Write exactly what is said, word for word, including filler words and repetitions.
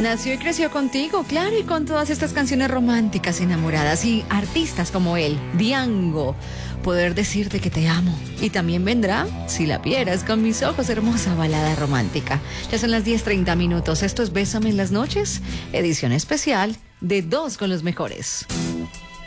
Nació y creció contigo, claro, y con todas estas canciones románticas, enamoradas y artistas como él, Diango. Poder decirte que te amo. Y también vendrá, si la vieras con mis ojos, hermosa balada romántica. Ya son las diez treinta minutos. Esto es Bésame en las noches, edición especial de Dos con los Mejores.